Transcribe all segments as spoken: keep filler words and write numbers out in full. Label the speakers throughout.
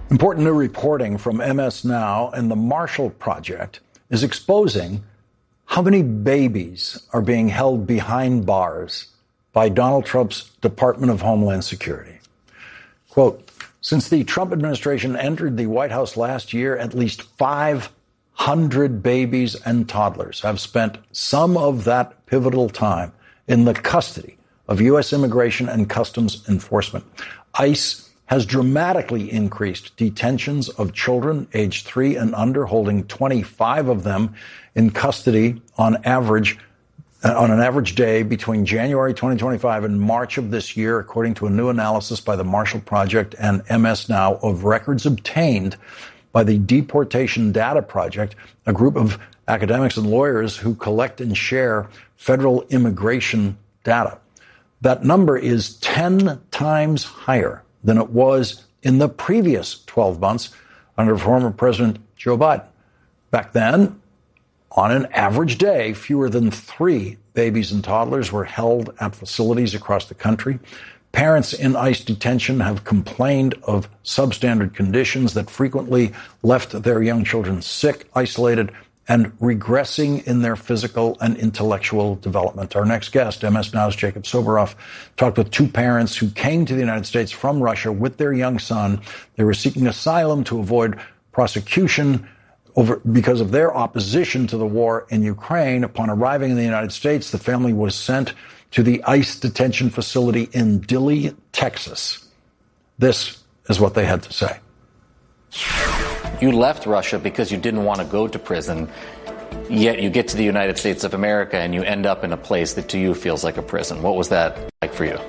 Speaker 1: Important new reporting from M S Now and the Marshall Project is exposing how many babies are being held behind bars by Donald Trump's Department of Homeland Security. Quote, since the Trump administration entered the White House last year, at least five hundred babies and toddlers have spent some of that pivotal time in the custody of U S Immigration and Customs Enforcement. ICE has dramatically increased detentions of children aged three and under, holding twenty-five of them in custody on average, uh, on an average day between January twenty twenty-five and March of this year, according to a new analysis by the Marshall Project and M S Now of records obtained by the Deportation Data Project, a group of academics and lawyers who collect and share federal immigration data. That number is ten times higher than it was in the previous twelve months under former President Joe Biden. Back then, on an average day, fewer than three babies and toddlers were held at facilities across the country. Parents in ICE detention have complained of substandard conditions that frequently left their young children sick, isolated, and regressing in their physical and intellectual development. Our next guest, M S Now's Jacob Soboroff, talked with two parents who came to the United States from Russia with their young son. They were seeking asylum to avoid prosecution over because of their opposition to the war in Ukraine. Upon arriving in the United States, the family was sent to the ICE detention facility in Dilley, Texas. This is what they had to say.
Speaker 2: You left Russia because you didn't want to go to prison, yet you get to the United States of America and you end up in a place that to you feels like a prison. What was that like for you?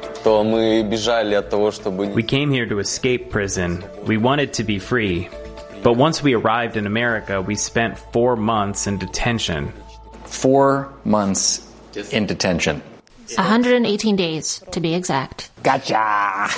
Speaker 3: We came here to escape prison. We wanted to be free. But once we arrived in America, we spent four months in detention.
Speaker 2: Four months in detention.
Speaker 4: one hundred eighteen days, to be exact.
Speaker 2: Gotcha!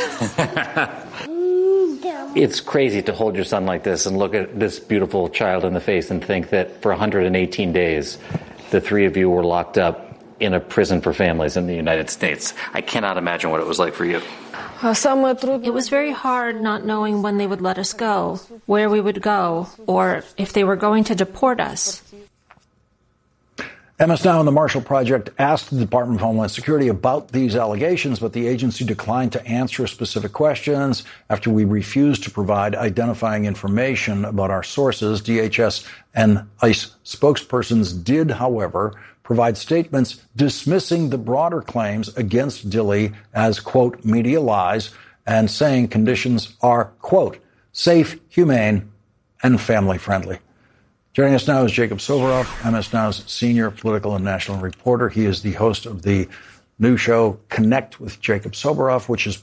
Speaker 2: It's crazy to hold your son like this and look at this beautiful child in the face and think that for one hundred eighteen days, the three of you were locked up in a prison for families in the United States. I cannot imagine what it was like for you.
Speaker 4: It was very hard not knowing when they would let us go, where we would go, or if they were going to deport us.
Speaker 1: M S Now and the Marshall Project asked the Department of Homeland Security about these allegations, but the agency declined to answer specific questions after we refused to provide identifying information about our sources. D H S and ICE spokespersons did, however, provide statements dismissing the broader claims against Dilley as, quote, media lies, and saying conditions are, quote, safe, humane, and family-friendly. Joining us now is Jacob Soboroff, M S Now's senior political and national reporter. He is the host of the new show Connect with Jacob Soboroff, which is